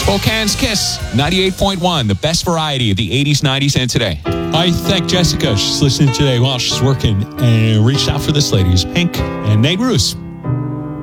Spokane's Kiss, 98.1, the best variety of the 80s, 90s, and today. I thank Jessica. She's listening today while she's working and reached out for this lady. It's Pink and Nate Roos.